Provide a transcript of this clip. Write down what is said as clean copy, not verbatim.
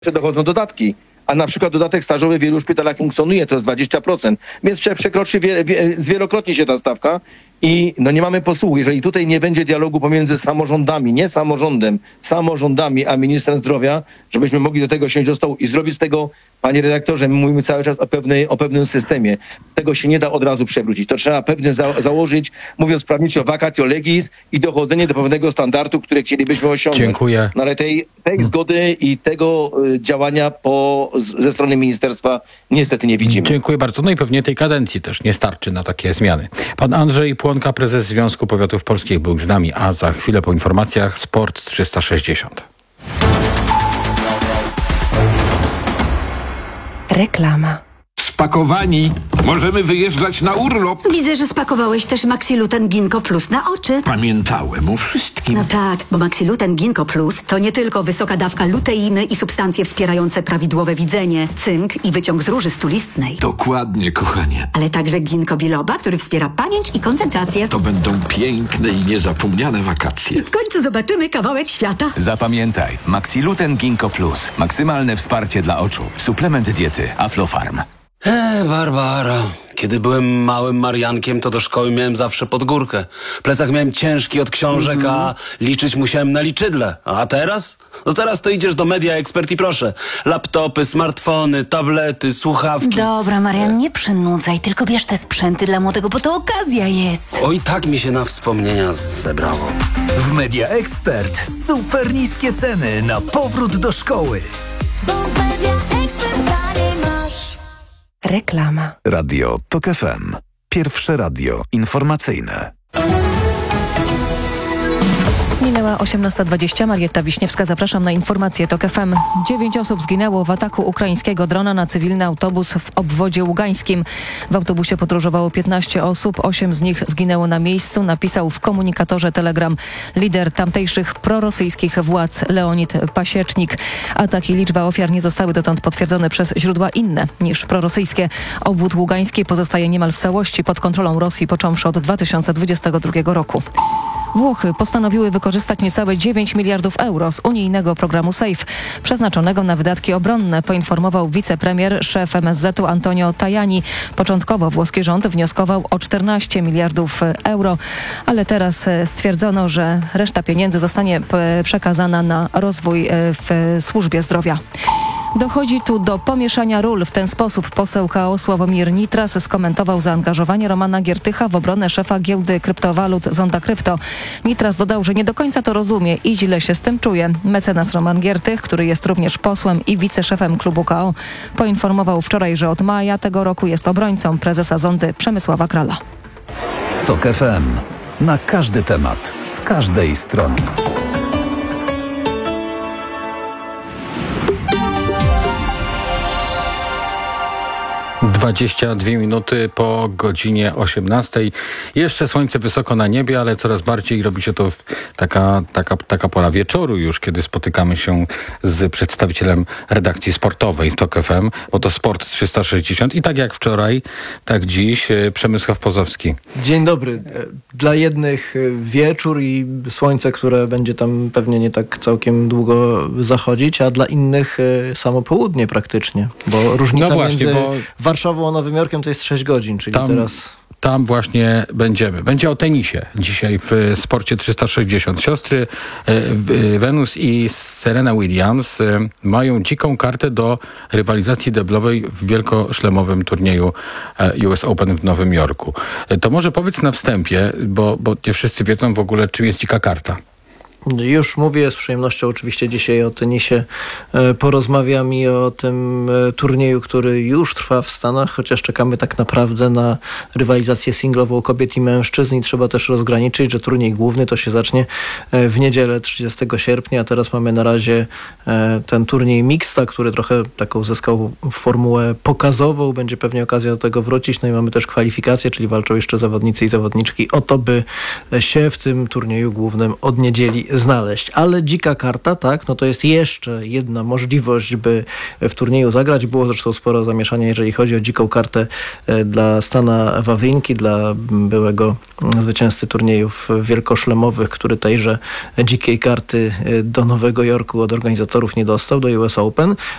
dochodzą dodatki. A na przykład dodatek stażowy w wielu szpitalach funkcjonuje, to jest 20%. Więc przekroczy zwielokrotnie się ta stawka i nie mamy posłuchu. Jeżeli tutaj nie będzie dialogu pomiędzy samorządami, nie samorządem, samorządami, a ministrem zdrowia, żebyśmy mogli do tego siąść do stołu i zrobić z tego, panie redaktorze, my mówimy cały czas o pewnym systemie. Tego się nie da od razu przewrócić. To trzeba pewnie założyć, mówiąc prawnicznie, vacatio legis i dochodzenie do pewnego standardu, który chcielibyśmy osiągnąć. Dziękuję. No ale tej zgody i tego działania ze strony ministerstwa niestety nie widzimy. Dziękuję bardzo. No i pewnie tej kadencji też nie starczy na takie zmiany. Pan Andrzej Płonka, prezes Związku Powiatów Polskich, był z nami, a za chwilę po informacjach Sport 360. Reklama. Spakowani. Możemy wyjeżdżać na urlop. Widzę, że spakowałeś też Maxiluten Ginkgo Plus na oczy. Pamiętałem o wszystkim. No tak, bo Maxiluten Ginkgo Plus to nie tylko wysoka dawka luteiny i substancje wspierające prawidłowe widzenie, cynk i wyciąg z róży stulistnej. Dokładnie, kochanie. Ale także ginkgo biloba, który wspiera pamięć i koncentrację. To będą piękne i niezapomniane wakacje. W końcu zobaczymy kawałek świata. Zapamiętaj, Maxiluten Ginkgo Plus. Maksymalne wsparcie dla oczu. Suplement diety Aflofarm. Barbara. Kiedy byłem małym Mariankiem, to do szkoły miałem zawsze pod górkę. Plecak miałem ciężki od książek, a liczyć musiałem na liczydle. A teraz? No teraz to idziesz do Media Expert i proszę. Laptopy, smartfony, tablety, słuchawki. Dobra, Marian, nie przynudzaj, tylko bierz te sprzęty dla młodego, bo to okazja jest. Oj, tak mi się na wspomnienia zebrało. W Media Expert super niskie ceny na powrót do szkoły. Reklama. Radio TOK FM. Pierwsze radio informacyjne. Minęła 18:20. Marietta Wiśniewska, zapraszam na informacje TOK FM. 9 osób zginęło w ataku ukraińskiego drona na cywilny autobus w obwodzie ługańskim. W autobusie podróżowało 15 osób, 8 z nich zginęło na miejscu, napisał w komunikatorze Telegram lider tamtejszych prorosyjskich władz Leonid Pasiecznik. Atak i liczba ofiar nie zostały dotąd potwierdzone przez źródła inne niż prorosyjskie. Obwód ługański pozostaje niemal w całości pod kontrolą Rosji, począwszy od 2022 roku. Włochy postanowiły wykorzystać niecałe 9 miliardów euro z unijnego programu SAFE, przeznaczonego na wydatki obronne, poinformował wicepremier, szef MSZ-u Antonio Tajani. Początkowo włoski rząd wnioskował o 14 miliardów euro, ale teraz stwierdzono, że reszta pieniędzy zostanie przekazana na rozwój w służbie zdrowia. Dochodzi tu do pomieszania ról. W ten sposób poseł KO Sławomir Nitras skomentował zaangażowanie Romana Giertycha w obronę szefa giełdy kryptowalut Zonda Krypto. Nitras dodał, że nie do końca to rozumie i źle się z tym czuje. Mecenas Roman Giertych, który jest również posłem i wiceszefem klubu KO, poinformował wczoraj, że od maja tego roku jest obrońcą prezesa Zondy Przemysława Krala. TOK FM. Na każdy temat, z każdej strony. 22 minuty po godzinie 18. Jeszcze słońce wysoko na niebie, ale coraz bardziej robi się to taka pora wieczoru już, kiedy spotykamy się z przedstawicielem redakcji sportowej w TOK FM, bo to Sport 360 i tak jak wczoraj, tak dziś Przemysław Pozowski. Dzień dobry. Dla jednych wieczór i słońce, które będzie tam pewnie nie tak całkiem długo zachodzić, a dla innych samo południe praktycznie, bo różnica między Warszawą a Nowym Jorkiem to jest 6 godzin, czyli Tam właśnie będziemy. Będzie o tenisie dzisiaj w Sporcie 360. Siostry Venus i Serena Williams mają dziką kartę do rywalizacji deblowej w wielkoszlemowym turnieju US Open w Nowym Jorku. To może powiedz na wstępie, bo nie wszyscy wiedzą w ogóle, czym jest dzika karta. Już mówię, z przyjemnością oczywiście dzisiaj o tenisie porozmawiam i o tym turnieju, który już trwa w Stanach, chociaż czekamy tak naprawdę na rywalizację singlową kobiet i mężczyzn i trzeba też rozgraniczyć, że turniej główny to się zacznie w niedzielę 30 sierpnia, a teraz mamy na razie ten turniej mixta, który trochę taką zyskał formułę pokazową, będzie pewnie okazja do tego wrócić, no i mamy też kwalifikacje, czyli walczą jeszcze zawodnicy i zawodniczki o to, by się w tym turnieju głównym od niedzieli znaleźć. Ale dzika karta, tak, no to jest jeszcze jedna możliwość, by w turnieju zagrać. Było zresztą sporo zamieszania, jeżeli chodzi o dziką kartę dla Stana Wawrinki, dla byłego zwycięzcy turniejów wielkoszlemowych, który tejże dzikiej karty do Nowego Jorku od organizatorów nie dostał, do US Open.